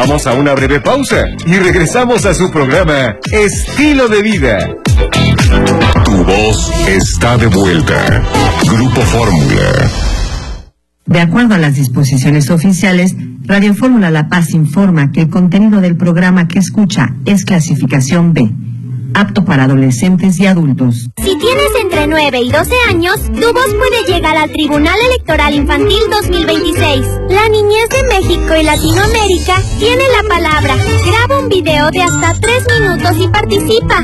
Vamos a una breve pausa y regresamos a su programa Estilo de Vida. Tu voz está de vuelta. Grupo Fórmula. De acuerdo a las disposiciones oficiales, Radio Fórmula La Paz informa que el contenido del programa que escucha es clasificación B, apto para adolescentes y adultos. Si tienes entre 9 y 12 años, tu voz puede llegar al Tribunal Electoral Infantil 2026. La niñez de México y Latinoamérica tiene la palabra. Graba un video de hasta 3 minutos y participa.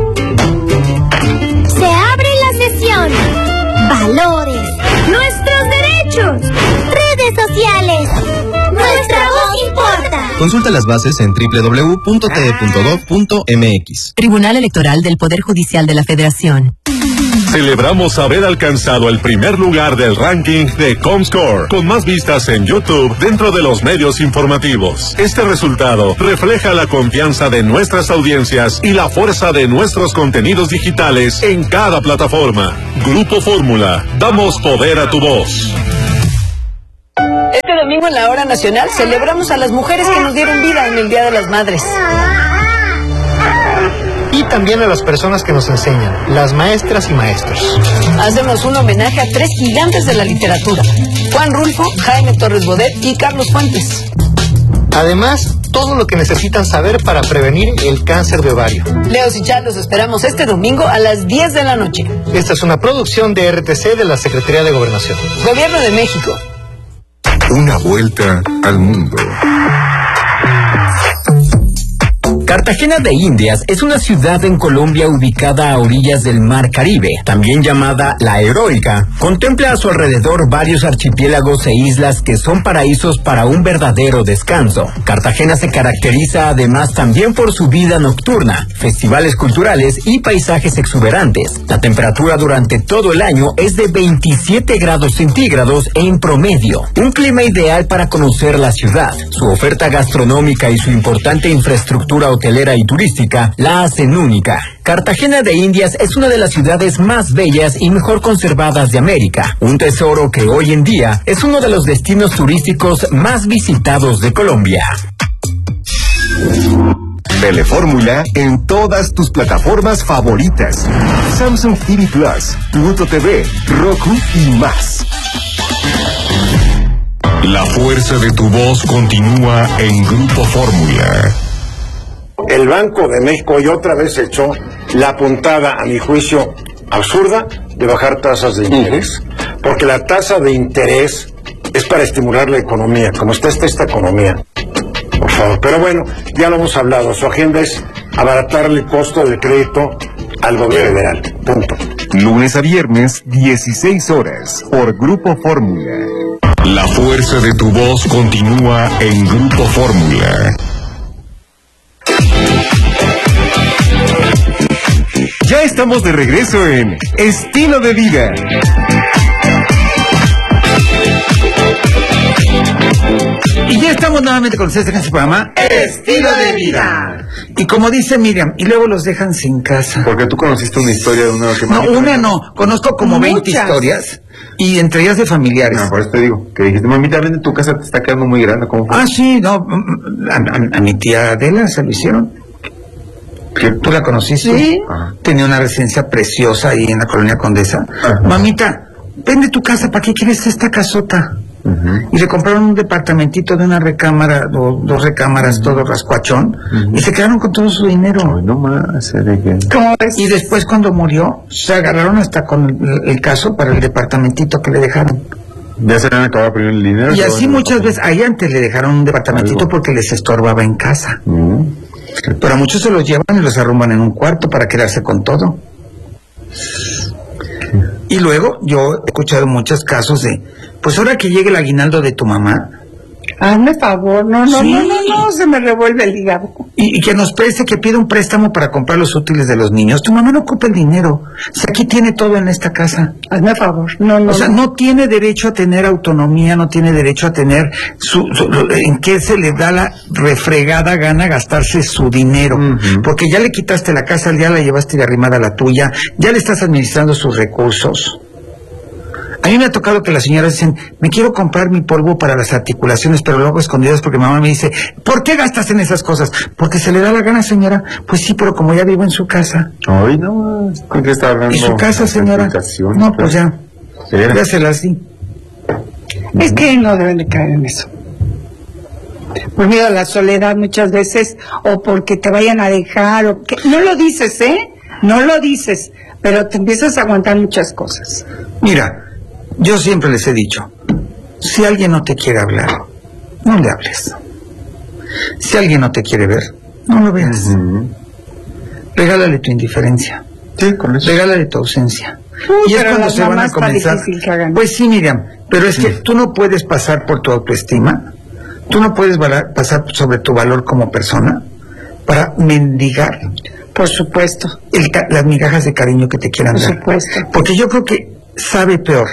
Se abre la sesión. Valores. Nuestros derechos. Redes sociales. Nuestra voz importa. Consulta las bases en www.te.gov.mx. Tribunal Electoral del Poder Judicial de la Federación. Celebramos haber alcanzado el primer lugar del ranking de Comscore, con más vistas en YouTube dentro de los medios informativos. Este resultado refleja la confianza de nuestras audiencias y la fuerza de nuestros contenidos digitales en cada plataforma. Grupo Fórmula, damos poder a tu voz. Este domingo en la Hora Nacional celebramos a las mujeres que nos dieron vida en el Día de las Madres. Y también a las personas que nos enseñan, las maestras y maestros. Hacemos un homenaje a 3 gigantes de la literatura: Juan Rulfo, Jaime Torres Bodet y Carlos Fuentes. Además, todo lo que necesitan saber para prevenir el cáncer de ovario. Leos y Char, los esperamos este domingo a las 10 de la noche. Esta es una producción de RTC de la Secretaría de Gobernación. Gobierno de México. Una vuelta al mundo. Cartagena de Indias es una ciudad en Colombia ubicada a orillas del Mar Caribe, también llamada La Heroica. Contempla a su alrededor varios archipiélagos e islas que son paraísos para un verdadero descanso. Cartagena se caracteriza además también por su vida nocturna, festivales culturales y paisajes exuberantes. La temperatura durante todo el año es de 27 grados centígrados en promedio. Un clima ideal para conocer la ciudad. Su oferta gastronómica y su importante infraestructura hotelera y turística la hacen única. Cartagena de Indias es una de las ciudades más bellas y mejor conservadas de América, un tesoro que hoy en día es uno de los destinos turísticos más visitados de Colombia. Telefórmula en todas tus plataformas favoritas: Samsung TV Plus, Pluto TV, Roku y más. La fuerza de tu voz continúa en Grupo Fórmula. El Banco de México hoy otra vez echó la puntada, a mi juicio, absurda de bajar tasas de interés. Porque la tasa de interés es para estimular la economía, como está esta economía. Por favor. Pero bueno, ya lo hemos hablado. Su agenda es abaratarle el costo del crédito al gobierno federal. Punto. Lunes a viernes, 16 horas, por Grupo Fórmula. La fuerza de tu voz continúa en Grupo Fórmula. Ya estamos de regreso en Estilo de Vida. Y ya estamos nuevamente con ustedes en este programa Estilo de Vida. Y como dice Miriam, y luego los dejan sin casa. Porque tú conociste una historia de una que... No, una no, conozco como 20 historias. Y entre ellas de familiares. No, por eso te digo, que dijiste, mamita, ven, tu casa te está quedando muy grande. ¿Cómo fue? Ah, sí, no, a mi tía Adela se lo hicieron. ¿Tú la conociste? Sí. Tenía una residencia preciosa ahí en la Colonia Condesa. Mamita, vende tu casa, ¿para qué quieres esta casota? Y le compraron un departamentito de una recámara, o 2 recámaras, todo rascuachón, y se quedaron con todo su dinero. Ay, no más, ¿Cómo ves? Y después cuando murió, se agarraron hasta con el caso para el departamentito que le dejaron. Ya se le han acabado primero el dinero. Y así muchas veces, ahí antes le dejaron un departamentito porque les estorbaba en casa. Pero a muchos se los llevan y los arrumban en un cuarto para quedarse con todo. Y luego yo he escuchado muchos casos de, pues ahora que llegue el aguinaldo de tu mamá, hazme favor, no, se me revuelve el hígado. Y que nos preste, que pida un préstamo para comprar los útiles de los niños. Tu mamá no ocupa el dinero. O sea, aquí tiene todo en esta casa. Hazme favor, O sea, no tiene derecho a tener autonomía, no tiene derecho a tener en qué se le da la refregada gana gastarse su dinero. Porque ya le quitaste la casa, ya la llevaste de arrimada a la tuya, ya le estás administrando sus recursos. A mí me ha tocado que las señoras dicen, me quiero comprar mi polvo para las articulaciones, pero luego escondidas porque mamá me dice, ¿por qué gastas en esas cosas? Porque se le da la gana, señora. Pues sí, pero como ya vivo en su casa. Ay, no, ¿con qué está hablando? ¿Y su casa, señora? No, pues ya. Ya se las di. Es que no deben de caer en eso. Por miedo a la soledad muchas veces, o porque te vayan a dejar, o que... No lo dices, no lo dices, pero te empiezas a aguantar muchas cosas. Mira, yo siempre les he dicho, si alguien no te quiere hablar, no le hables. Si alguien no te quiere ver, no lo veas. Regálale tu indiferencia. Sí, con eso. Regálale tu ausencia. Y es cuando se van a comenzar. Pues sí, Miriam, pero es que tú no puedes pasar por tu autoestima, tú no puedes pasar sobre tu valor como persona para mendigar. Por supuesto. Las migajas de cariño que te quieran dar. Por supuesto. Porque yo creo que sabe peor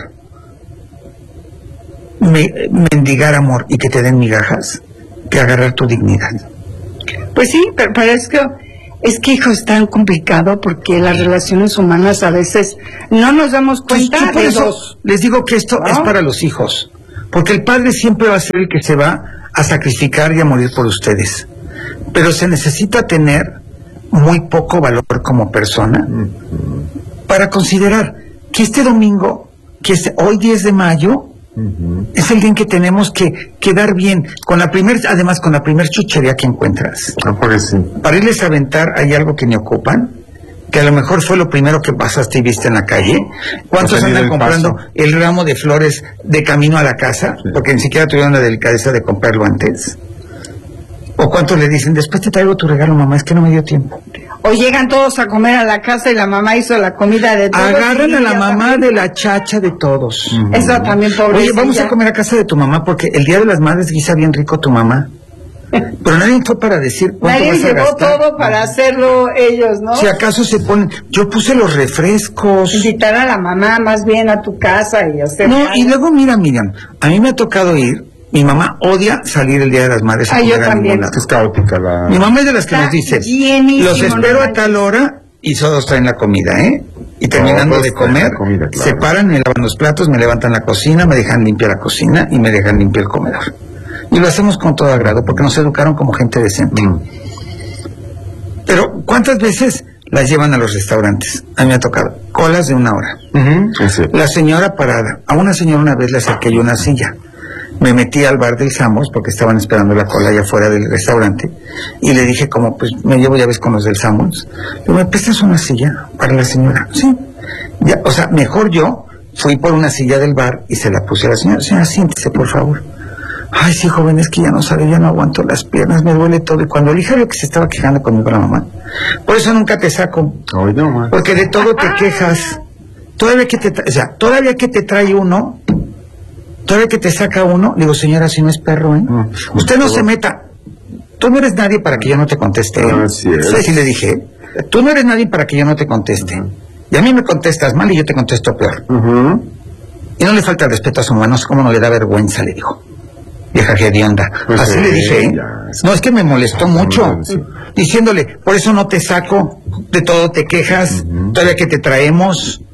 mendigar amor y que te den migajas que agarrar tu dignidad. Pues sí, pero es que hijo, es tan complicado porque las relaciones humanas a veces no nos damos cuenta por eso les digo que esto es para los hijos, porque el padre siempre va a ser el que se va a sacrificar y a morir por ustedes, pero se necesita tener muy poco valor como persona para considerar que este domingo, que es hoy 10 de mayo, es el día en que tenemos que quedar bien además con la primer chuchería que encuentras. Para irles a aventar hay algo que ni ocupan, que a lo mejor fue lo primero que pasaste y viste en la calle. ¿Cuántos andan comprando el ramo de flores de camino a la casa? Sí. Porque ni siquiera tuvieron la delicadeza de comprarlo antes. ¿O cuántos le dicen, después te traigo tu regalo, mamá, es que no me dio tiempo? O llegan todos a comer a la casa y la mamá hizo la comida de todos. Agarran a la mamá de la chacha de todos. Eso también, pobrecilla. Oye, vamos a comer a casa de tu mamá porque el Día de las Madres guisa bien rico tu mamá. Pero nadie fue para decir cuánto vas a gastar. Nadie llevó todo para hacerlo ellos, ¿no? Si acaso se ponen... Yo puse los refrescos. Invitar a la mamá más bien a tu casa y hacer... No, y luego mira, Miriam, a mí me ha tocado ir... Mi mamá odia salir el Día de las Madres a comer yo también. Es caótica la... Mi mamá es de las que nos dice, los espero a tal hora y todos traen la comida, Y terminando de comer, se paran, me lavan los platos, me levantan la cocina, me dejan limpiar la cocina y me dejan limpiar el comedor. Y lo hacemos con todo agrado porque nos educaron como gente decente. Pero, ¿cuántas veces las llevan a los restaurantes? A mí me ha tocado colas de 1 hora. La señora parada. A una señora una vez le acerqué yo una silla. Me metí al bar del Samos porque estaban esperando la cola allá afuera del restaurante y le dije como pues me llevo ya ves con los del Samos, pero me prestas una silla para la señora. Sí, ya, o sea, mejor yo fui por una silla del bar y se la puse a la señora. Señora, siéntese por favor. Ay, sí, joven, es que ya no sabe, ya no aguanto las piernas, me duele todo. Y cuando le dije que se estaba quejando conmigo la mamá, por eso nunca te saco. Ay, no, porque de todo te quejas. Todavía que te trae uno, todavía que te saca uno, digo, señora, si no es perro, usted no se meta. Tú no eres nadie para que yo no te conteste. Así le dije. Tú no eres nadie para que yo no te conteste. Y a mí me contestas mal y yo te contesto peor. Y no le falta el respeto a su mamá, no sé cómo no le da vergüenza, le dijo. Vieja hedionda. Pues así le dije, No, es que me molestó mucho. Diciéndole, por eso no te saco, de todo te quejas, todavía que te traemos.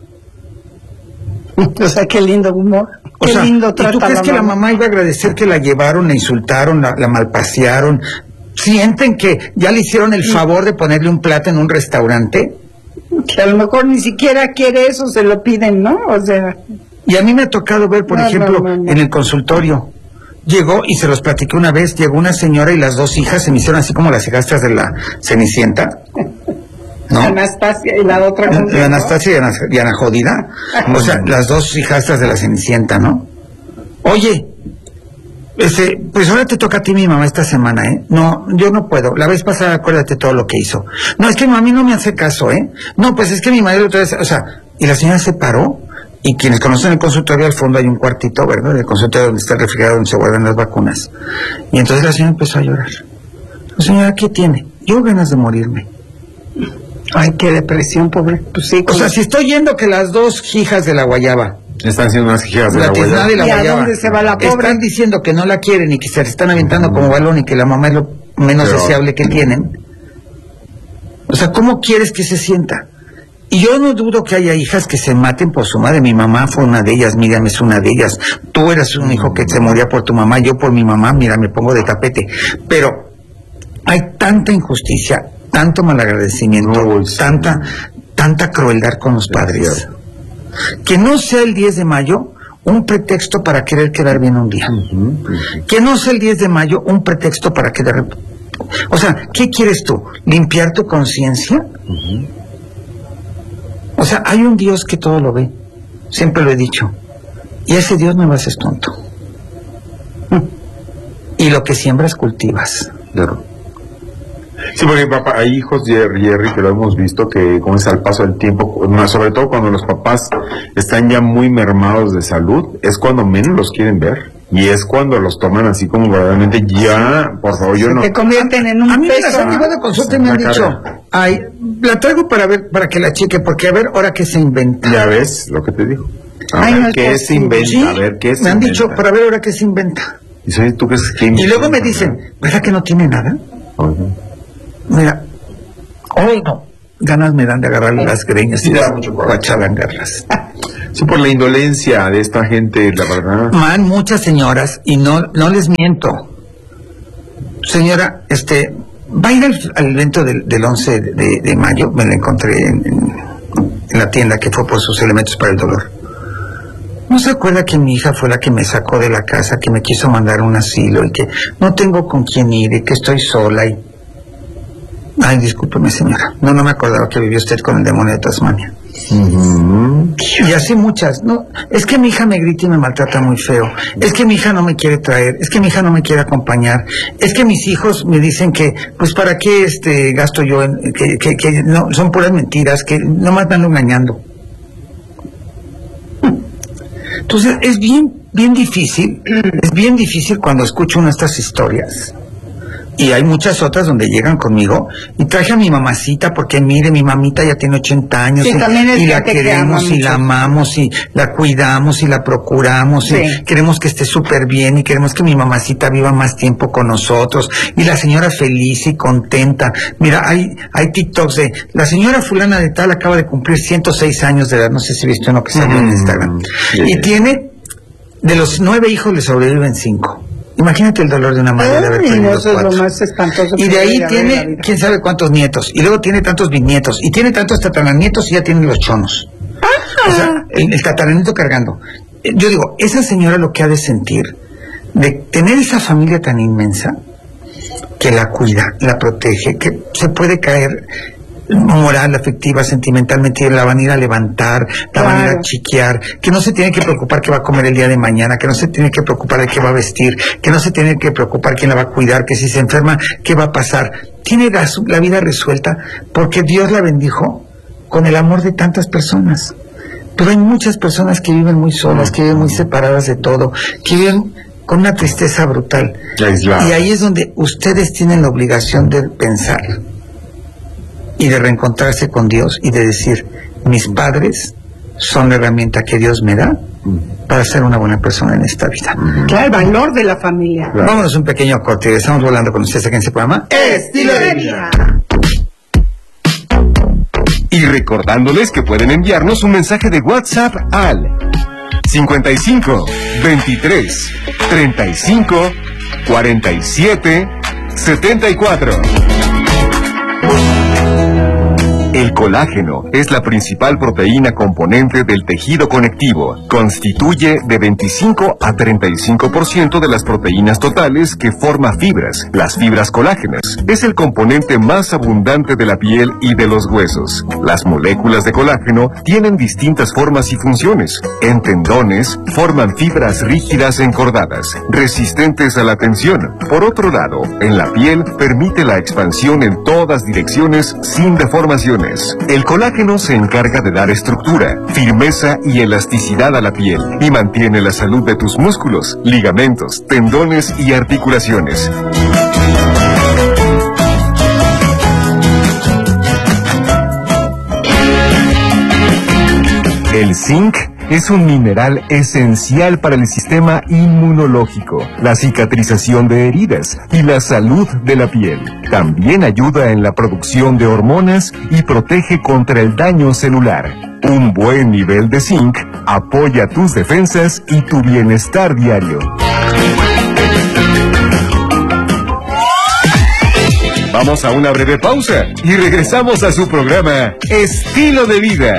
O sea, qué lindo humor. Qué lindo trato. ¿Y tú crees que la mamá iba a agradecer que la llevaron, la insultaron, la malpasearon? ¿Sienten que ya le hicieron el favor de ponerle un plato en un restaurante? Que a lo mejor ni siquiera quiere eso, se lo piden, ¿no? O sea... Y a mí me ha tocado ver, por ejemplo, en el consultorio. Llegó, y se los platiqué una vez, llegó una señora y las 2 hijas se me hicieron así como las hijastras de la Cenicienta. ¿No? Anastasia y la otra. La Anastasia y Ana Jodida. O sea, las 2 hijastras de la Cenicienta, ¿no? Oye, pues ahora te toca a ti mi mamá esta semana, No, yo no puedo. La vez pasada acuérdate todo lo que hizo. No, es que mami no me hace caso, No, pues es que mi madre otra vez, o sea, y la señora se paró. Y quienes conocen el consultorio, al fondo hay un cuartito, ¿verdad? El consultorio donde está el refrigerador donde se guardan las vacunas. Y entonces la señora empezó a llorar. La señora, ¿qué tiene? Yo ganas de morirme. Ay, qué depresión, pobre. Pues sí, o sea, si estoy yendo que las 2 hijas de la guayaba están siendo unas hijas de la guayaba. Y la guayaba. ¿A dónde se va la pobre? Están diciendo que no la quieren y que se están aventando como balón y que la mamá es lo menos deseable que tienen. O sea, ¿cómo quieres que se sienta? Y yo no dudo que haya hijas que se maten por su madre. Mi mamá fue una de ellas, Miriam es una de ellas. Tú eras un hijo que se moría por tu mamá, yo por mi mamá, mira, me pongo de tapete. Pero hay tanta injusticia, tanto malagradecimiento, tanta crueldad con los padres. Que no sea el 10 de mayo un pretexto para querer quedar bien un día. Que no sea el 10 de mayo un pretexto para quedar... O sea, ¿qué quieres tú? ¿Limpiar tu conciencia? O sea, hay un Dios que todo lo ve. Siempre lo he dicho. Y ese Dios no lo haces tonto. Y lo que siembras, cultivas. Claro. Sí, porque papá, hay hijos, Jerry, que lo hemos visto, que como es al paso del tiempo, sobre todo cuando los papás están ya muy mermados de salud, es cuando menos los quieren ver. Y es cuando los toman así como verdaderamente ya, por favor, yo no... Se convierten en un peso. A mí peso. me han de consulta y me han dicho, ay, la traigo para ver, para que la cheque, porque a ver, ahora qué se inventa. Ya ves lo que te digo. A ver qué se inventa, sí, a ver qué se me han inventa. dicho, para ver ahora qué se inventa. ¿Y tú crees que Y luego me dicen, ¿verdad que no tiene nada? Mira, hoy no. Ganas me dan de agarrarle las greñas y guachalangarlas. Sí, por la indolencia de esta gente, la verdad. Man, muchas señoras, y no les miento. Señora, va a ir al evento del 11 de mayo, me la encontré en la tienda que fue por sus elementos para el dolor. ¿No se acuerda que mi hija fue la que me sacó de la casa, que me quiso mandar a un asilo y que no tengo con quién ir y que estoy sola y... Ay, discúlpeme, señora. No me acordaba que vivió usted con el demonio de Tasmania. Y así muchas. No, es que mi hija me grita y me maltrata muy feo. Es que mi hija no me quiere traer. Es que mi hija no me quiere acompañar. Es que mis hijos me dicen que, pues, ¿para qué gasto yo en que no son puras mentiras, que nomás me ando engañando? Entonces es bien difícil. Es bien difícil cuando escucho una de estas historias. Y hay muchas otras donde llegan conmigo y traje a mi mamacita porque mire, mi mamita ya tiene 80 años sí, y la queremos y la amamos y la cuidamos y la procuramos sí. Y queremos que esté súper bien y queremos que mi mamacita viva más tiempo con nosotros y la señora feliz y contenta. Mira, hay TikToks de la señora fulana de tal acaba de cumplir 106 años de edad, no sé si viste uno que salió en Instagram, y tiene, de los 9 hijos le sobreviven 5. Imagínate el dolor de una madre de haber perdido eso 4. Es lo más espantoso. Y de ahí tiene quién sabe cuántos nietos. Y luego tiene tantos bisnietos. Y tiene tantos tataranietos y ya tiene los chonos. O sea, el tataranieto cargando. Yo digo, esa señora lo que ha de sentir, de tener esa familia tan inmensa, que la cuida, la protege, que se puede caer moral, afectiva, sentimentalmente, la van a ir a levantar, la van a ir a chiquear, que no se tiene que preocupar qué va a comer el día de mañana, que no se tiene que preocupar de qué va a vestir, que no se tiene que preocupar quién la va a cuidar, que si se enferma, qué va a pasar. Tiene la vida resuelta porque Dios la bendijo con el amor de tantas personas. Pero hay muchas personas que viven muy solas, que viven muy separadas de todo, que viven con una tristeza brutal. Y ahí es donde ustedes tienen la obligación de pensar y de reencontrarse con Dios y de decir, mis padres son la herramienta que Dios me da para ser una buena persona en esta vida. Claro, el valor de la familia. Claro. Vámonos un pequeño corte. Estamos volando con ustedes aquí en este programa Estilo de Vida. Y recordándoles que pueden enviarnos un mensaje de WhatsApp al 55 23 35 47 74. El colágeno es la principal proteína componente del tejido conectivo. Constituye de 25 a 35% de las proteínas totales que forma fibras, las fibras colágenas. Es el componente más abundante de la piel y de los huesos. Las moléculas de colágeno tienen distintas formas y funciones. En tendones, forman fibras rígidas encordadas, resistentes a la tensión. Por otro lado, en la piel permite la expansión en todas direcciones sin deformaciones. El colágeno se encarga de dar estructura, firmeza y elasticidad a la piel y mantiene la salud de tus músculos, ligamentos, tendones y articulaciones. El zinc es un mineral esencial para el sistema inmunológico, la cicatrización de heridas y la salud de la piel. También ayuda en la producción de hormonas y protege contra el daño celular. Un buen nivel de zinc apoya tus defensas y tu bienestar diario. Vamos a una breve pausa y regresamos a su programa Estilo de Vida.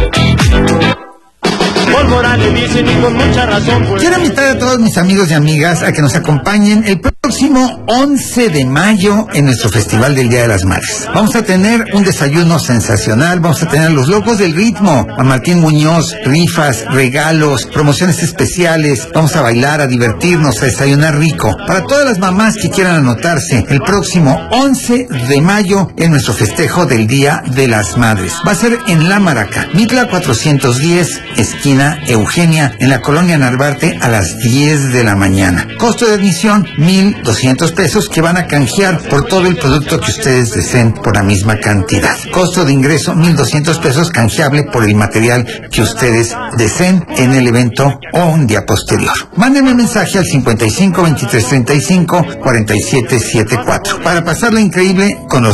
Quiero invitar a todos mis amigos y amigas a que nos acompañen el próximo 11 de mayo en nuestro Festival del Día de las Madres. Vamos a tener un desayuno sensacional, vamos a tener los locos del ritmo, a Martín Muñoz, rifas, regalos, promociones especiales, vamos a bailar, a divertirnos, a desayunar rico. Para todas las mamás que quieran anotarse, el próximo 11 de mayo en nuestro festejo del Día de las Madres. Va a ser en La Maraca, Mitla 410, esquina Eugenia, en la colonia Narvarte, a las 10 de la mañana. Costo de admisión, 1,200 pesos, que van a canjear por todo el producto que ustedes deseen por la misma cantidad. Costo de ingreso, 1,200 pesos, canjeable por el material que ustedes deseen en el evento o un día posterior. Mándenme mensaje al 55 23 35 47 74 para pasarla increíble con los